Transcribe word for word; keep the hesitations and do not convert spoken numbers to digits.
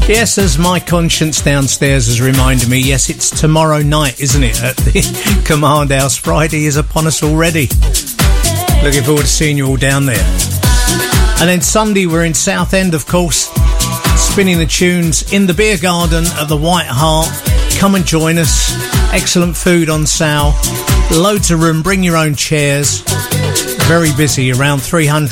Yes, as my conscience downstairs has reminded me, yes, it's tomorrow night, isn't it, at the Command House. Friday is upon us already. Looking forward to seeing you all down there. And then Sunday, we're in Southend, of course, spinning the tunes in the beer garden at the White Hart. Come and join us. Excellent food on sale. Loads of room. Bring your own chairs. Very busy, around three hundred